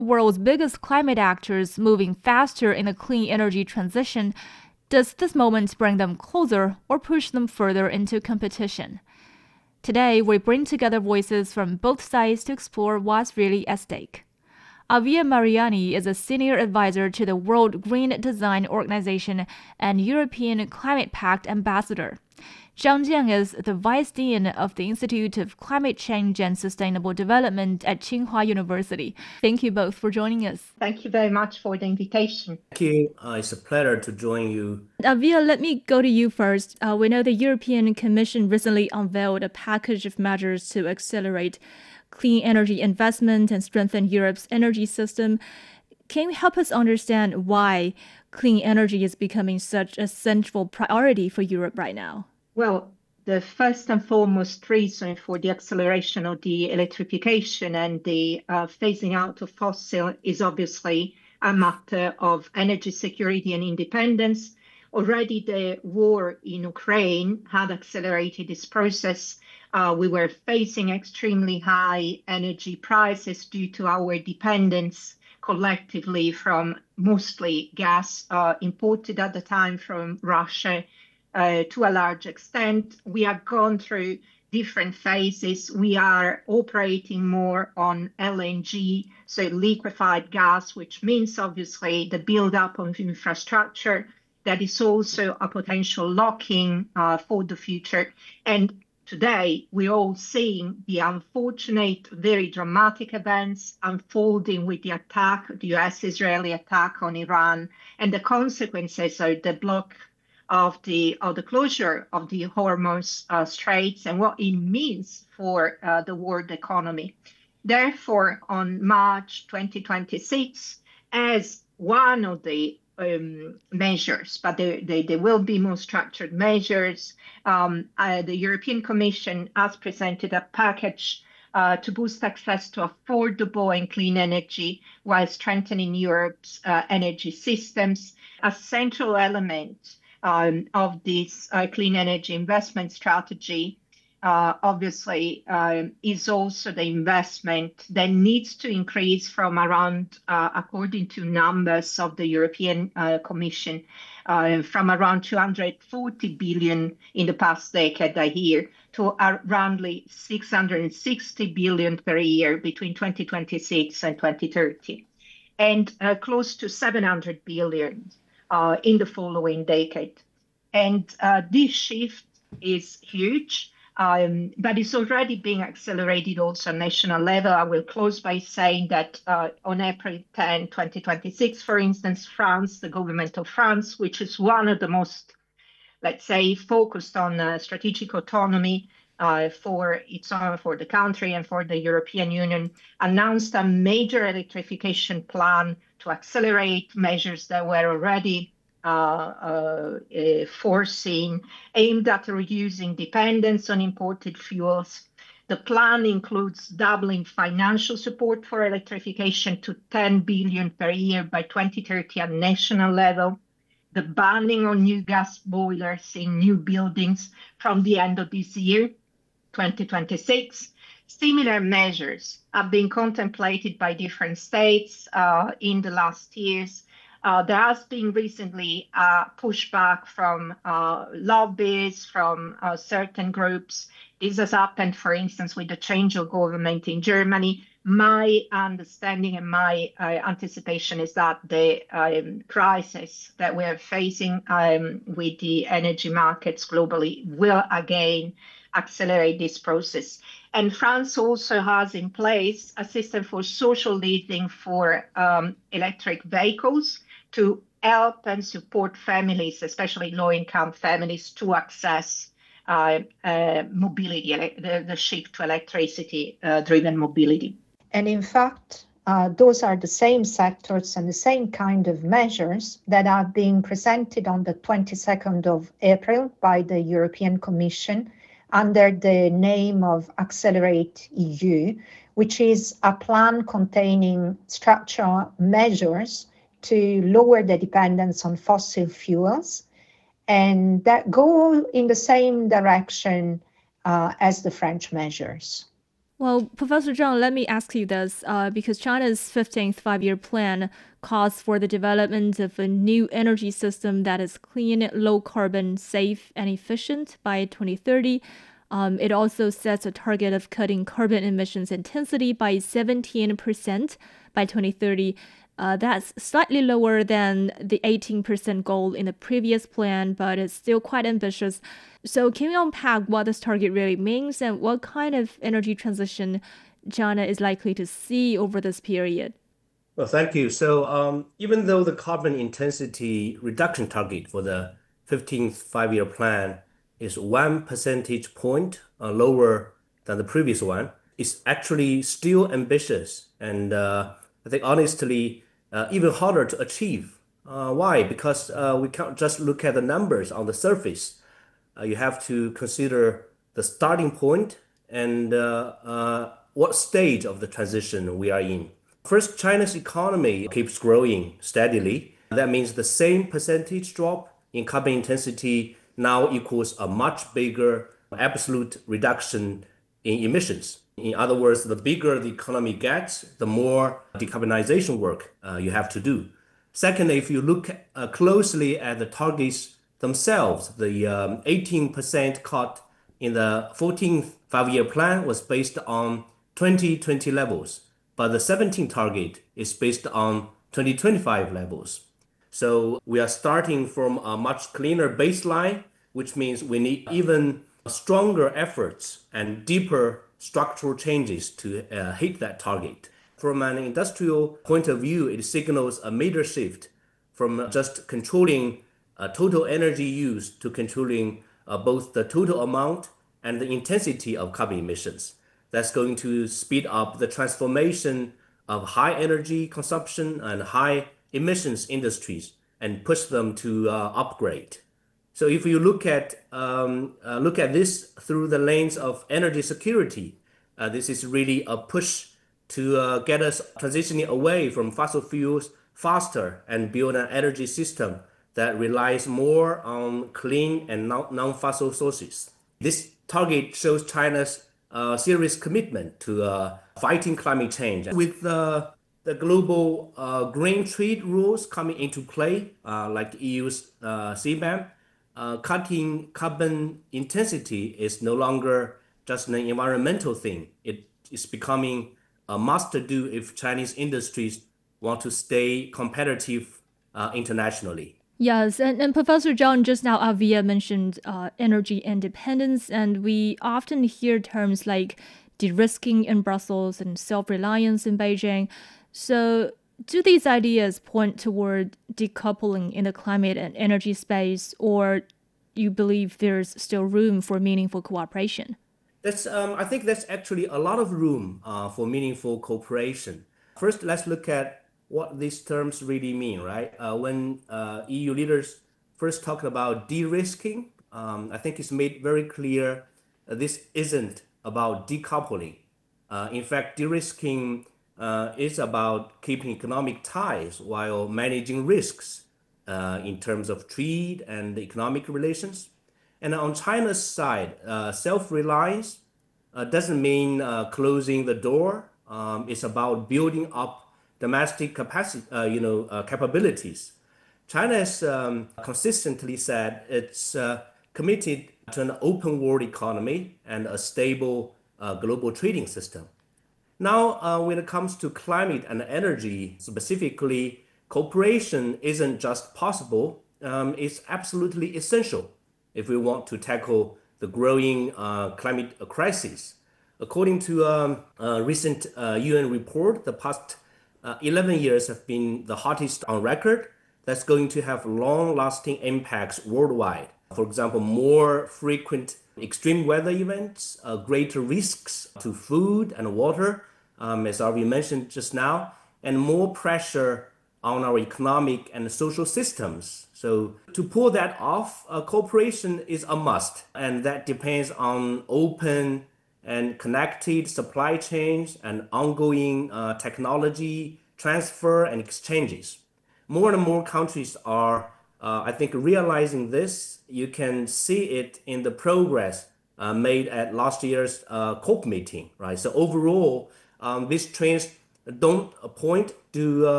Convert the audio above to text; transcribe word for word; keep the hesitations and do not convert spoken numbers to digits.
world's biggest climate actors moving faster in the clean energy transition, does this moment bring them closer or push them further into competition? Today, we bring together voices from both sides to explore what's really at stake. Avia Mariani is a senior advisor to the World Green Design Organization and European Climate Pact ambassador. Zhang Jiang is the vice dean of the Institute of Climate Change and Sustainable Development at Tsinghua University. Thank you both for joining us. Thank you very much for the invitation. Thank you. Uh, it's a pleasure to join you. Avia, let me go to you first. Uh, we know the European Commission recently unveiled a package of measures to accelerate clean energy investment and strengthen Europe's energy system. Can you help us understand why clean energy is becoming such a central priority for Europe right now? Well, the first and foremost reason for the acceleration of the electrification and the uh, phasing out of fossil is obviously a matter of energy security and independence. Already the war in Ukraine had accelerated this process. Uh, we were facing extremely high energy prices due to our dependence collectively from mostly gas uh, imported at the time from Russia. Uh, to a large extent, we have gone through different phases. We are operating more on L N G, so liquefied gas, which means obviously the buildup of infrastructure. That is also a potential lock-in uh, for the future. And today, we're all seeing the unfortunate, very dramatic events unfolding with the attack, the U S-Israeli attack on Iran, and the consequences of the block of the of the closure of the Hormuz uh, Straits and what it means for uh, the world economy. Therefore, on March twenty twenty-six, as one of the um, measures, but there, there, there will be more structured measures, um, uh, the European Commission has presented a package uh, to boost access to affordable and clean energy while strengthening Europe's uh, energy systems. A central element Um, of this uh, clean energy investment strategy, uh, obviously, uh, is also the investment that needs to increase from around, uh, according to numbers of the European uh, Commission, uh, from around two hundred forty billion in the past decade a year to around six hundred sixty billion per year between twenty twenty-six and twenty thirty, and uh, close to seven hundred billion Uh, in the following decade. And uh, this shift is huge, um, but it's already being accelerated also at national level. I will close by saying that uh, on April tenth, twenty twenty-six, for instance, France, the government of France, which is one of the most, let's say, focused on uh, strategic autonomy uh, for its own, for the country and for the European Union, announced a major electrification plan to accelerate measures that were already uh, uh, uh, foreseen, aimed at reducing dependence on imported fuels. The plan includes doubling financial support for electrification to ten billion per year by twenty thirty at national level, the banning on new gas boilers in new buildings from the end of this year, twenty twenty-six. Similar measures have been contemplated by different states uh, in the last years. Uh, there has been recently uh, pushback from uh, lobbies, from uh, certain groups. This has happened, for instance, with the change of government in Germany. My understanding and my uh, anticipation is that the um, crisis that we're facing um, with the energy markets globally will again accelerate this process. And France also has in place a system for social leasing for um, electric vehicles to help and support families, especially low-income families, to access uh, uh, mobility, the, the shift to electricity-driven uh, mobility. And in fact, uh, those are the same sectors and the same kind of measures that are being presented on the twenty-second of April by the European Commission under the name of Accelerate E U, which is a plan containing structural measures to lower the dependence on fossil fuels, and that go in the same direction uh, as the French measures. Well, Professor Zhang, let me ask you this, uh, because China's fifteenth Five-Year Plan calls for the development of a new energy system that is clean, low carbon, safe, and efficient by twenty thirty. Um, it also sets a target of cutting carbon emissions intensity by seventeen percent by twenty thirty. Uh, that's slightly lower than the eighteen percent goal in the previous plan, but it's still quite ambitious. So can you unpack what this target really means and what kind of energy transition China is likely to see over this period? Well, thank you. So um, even though the carbon intensity reduction target for the fifteenth five-year plan is one percentage point uh, lower than the previous one, it's actually still ambitious and uh, I think honestly uh, even harder to achieve. Uh, why? Because uh, we can't just look at the numbers on the surface. Uh, you have to consider the starting point and uh, uh, what stage of the transition we are in. First, China's economy keeps growing steadily. That means the same percentage drop in carbon intensity now equals a much bigger absolute reduction in emissions. In other words, the bigger the economy gets, the more decarbonization work uh, you have to do. Second, if you look uh, closely at the targets themselves, the um, eighteen percent cut in the fourteenth five-year plan was based on twenty twenty levels, but the seventeenth target is based on twenty twenty-five levels. So we are starting from a much cleaner baseline, which means we need even stronger efforts and deeper structural changes to uh, hit that target. From an industrial point of view, it signals a major shift from just controlling uh, total energy use to controlling uh, both the total amount and the intensity of carbon emissions. That's going to speed up the transformation of high energy consumption and high emissions industries and push them to uh, upgrade. So if you look at um, uh, look at this through the lens of energy security, uh, this is really a push to uh, get us transitioning away from fossil fuels faster and build an energy system that relies more on clean and non-fossil sources. This target shows China's uh, serious commitment to uh, fighting climate change. With uh, the global uh, green trade rules coming into play, uh, like the E U's uh, C BAM, uh, cutting carbon intensity is no longer just an environmental thing. It is becoming a must-do if Chinese industries want to stay competitive uh, internationally. Yes, and, and Professor Zhang, just now Avia mentioned uh, energy independence, and we often hear terms like de-risking in Brussels and self-reliance in Beijing. So do these ideas point toward decoupling in the climate and energy space, or you believe there's still room for meaningful cooperation? That's, um, I think there's actually a lot of room uh, for meaningful cooperation. First, let's look at what these terms really mean, right? Uh, when uh, E U leaders first talked about de-risking, um, I think it's made very clear uh, this isn't about decoupling. Uh, in fact, de-risking uh, is about keeping economic ties while managing risks uh, in terms of trade and economic relations. And on China's side, uh, self-reliance uh, doesn't mean uh, closing the door. Um, it's about building up domestic capacity, uh, you know, uh, capabilities. China has um, consistently said it's uh, committed to an open world economy and a stable uh, global trading system. Now, uh, when it comes to climate and energy specifically, cooperation isn't just possible, um, it's absolutely essential if we want to tackle the growing uh, climate crisis. According to um, a recent uh, U N report, the past uh, eleven years have been the hottest on record. That's going to have long-lasting impacts worldwide. For example, more frequent extreme weather events, uh, greater risks to food and water, um, as Arvi mentioned just now, and more pressure on our economic and social systems. So to pull that off, uh, cooperation is a must, and that depends on open and connected supply chains and ongoing uh, technology transfer and exchanges. More and more countries are, uh, I think, realizing this. You can see it in the progress uh, made at last year's uh, COP meeting, right? So overall, um, these trends don't point to uh,